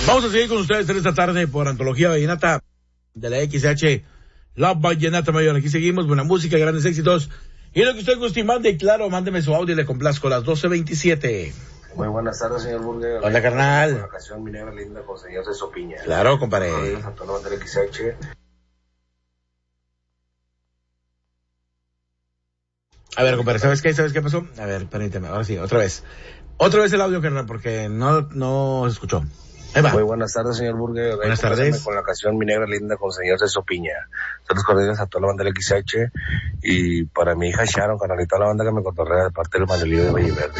Vamos a seguir con ustedes en esta tarde por Antología Vallenata de la XH, la Vallenata Mayor. Aquí seguimos, buena música, grandes éxitos. Y lo que usted guste y mande, y claro, mándeme su audio y le complazco, las 12:27. Muy buenas tardes, señor Burger. Hola, carnal. Con la canción Mi Negra Linda con señor César Piña. Claro, compadre. Del XH. A ver, compadre, ¿sabes qué pasó? A ver, permíteme, ahora sí, otra vez. Otra vez el audio, carnal, porque no se escuchó. Ahí va. Muy buenas tardes, señor Burger. Buenas tardes. Con la canción Mi Negra Linda con señor César Piña. Saludos cordiales a toda la banda del XH y para mi hija Sharon, canalita, la banda que me cotorrea de parte del Manuelito de Valle Verde.